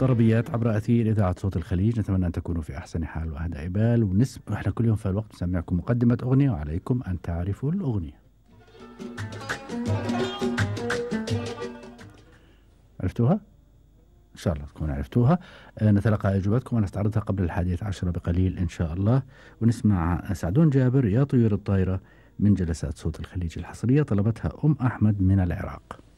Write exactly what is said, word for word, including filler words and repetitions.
طربيات عبر أثير إذاعة صوت الخليج. نتمنى أن تكونوا في أحسن حال وأهدى بال. ونسم إحنا كل يوم في الوقت نسمعكم مقدمة أغنية وعليكم أن تعرفوا الأغنية. عرفتوها؟ إن شاء الله تكونوا عرفتوها. آه نتلقى إجاباتكم ونستعرضها قبل الحادية عشرة بقليل إن شاء الله. ونسمع سعدون جابر يا طيور الطايرة من جلسات صوت الخليج الحصرية، طلبتها أم أحمد من العراق.